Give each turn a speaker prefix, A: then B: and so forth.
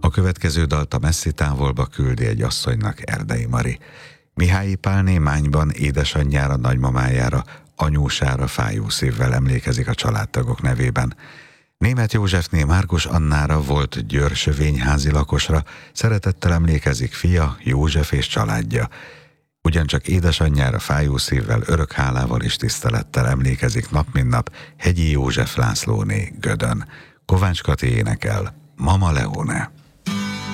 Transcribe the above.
A: A következő dalt a messzi távolba küldi egy asszonynak Erdei Mari. Mihályi Pál némányban édesanyjára, nagymamájára, anyósára fájó szívvel emlékezik a családtagok nevében. Németh Józsefné Márkus Annára volt győrsövényházi lakosra, szeretettel emlékezik fia, József és családja. Ugyancsak édesanyjára fájó szívvel, örök hálával és tisztelettel emlékezik nap mint nap Hegyi József Lászlóné Gödön. Kovács Kati énekel, Mama Leone.